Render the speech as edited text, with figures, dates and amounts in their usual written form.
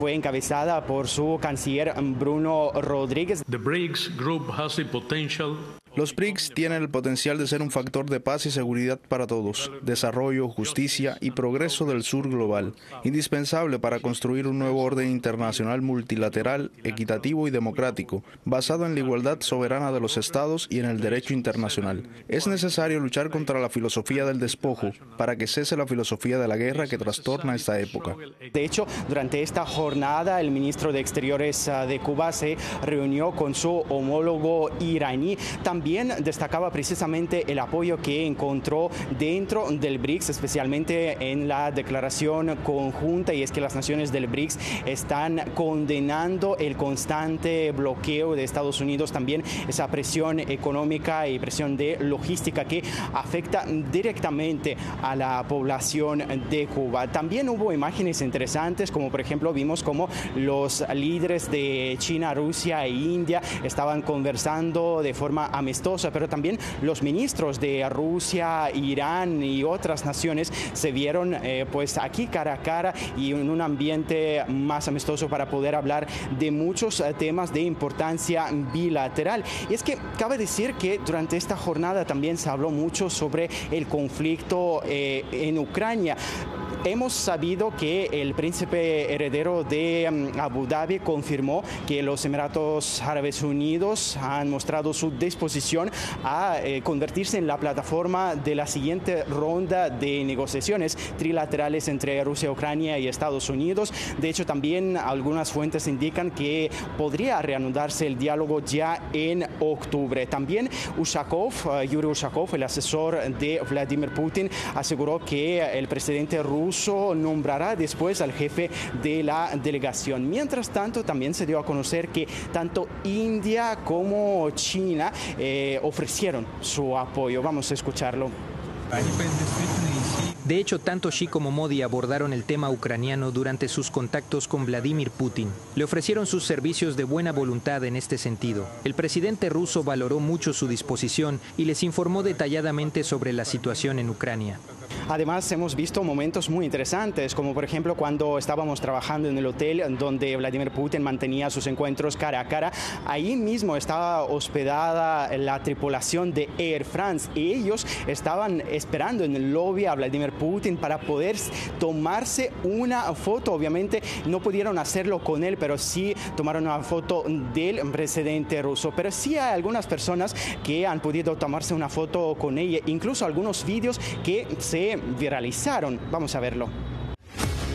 Fue encabezada por su canciller Bruno Rodríguez. The BRICS group has the potential. Los BRICS tienen el potencial de ser un factor de paz y seguridad para todos, desarrollo, justicia y progreso del sur global, indispensable para construir un nuevo orden internacional multilateral, equitativo y democrático, basado en la igualdad soberana de los estados y en el derecho internacional. Es necesario luchar contra la filosofía del despojo para que cese la filosofía de la guerra que trastorna esta época. De hecho, durante esta jornada, el ministro de Exteriores de Cuba se reunió con su homólogo iraní. También destacaba precisamente el apoyo que encontró dentro del BRICS, especialmente en la declaración conjunta, y es que las naciones del BRICS están condenando el constante bloqueo de Estados Unidos, también esa presión económica y presión de logística que afecta directamente a la población de Cuba. También hubo imágenes interesantes, como por ejemplo vimos como los líderes de China, Rusia e India estaban conversando de forma amistosa, pero también los ministros de Rusia, Irán y otras naciones se vieron pues aquí cara a cara y en un ambiente más amistoso para poder hablar de muchos temas de importancia bilateral. Y es que cabe decir que durante esta jornada también se habló mucho sobre el conflicto en Ucrania. Hemos sabido que el príncipe heredero de Abu Dhabi confirmó que los Emiratos Árabes Unidos han mostrado su disposición a convertirse en la plataforma de la siguiente ronda de negociaciones trilaterales entre Rusia, Ucrania y Estados Unidos. De hecho, también algunas fuentes indican que podría reanudarse el diálogo ya en octubre. También Yuri Ushakov, el asesor de Vladimir Putin, aseguró que el presidente ruso nombrará después al jefe de la delegación. Mientras tanto, también se dio a conocer que tanto India como China ofrecieron su apoyo. Vamos a escucharlo. De hecho, tanto Xi como Modi abordaron el tema ucraniano durante sus contactos con Vladimir Putin. Le ofrecieron sus servicios de buena voluntad en este sentido. El presidente ruso valoró mucho su disposición y les informó detalladamente sobre la situación en Ucrania. Además, hemos visto momentos muy interesantes, como por ejemplo cuando estábamos trabajando en el hotel donde Vladimir Putin mantenía sus encuentros cara a cara. Ahí mismo estaba hospedada la tripulación de Air France y ellos estaban esperando en el lobby a Vladimir Putin para poder tomarse una foto. Obviamente no pudieron hacerlo con él, pero sí tomaron una foto del presidente ruso. Pero sí hay algunas personas que han podido tomarse una foto con ella, incluso algunos vídeos que se viralizaron. Vamos a verlo.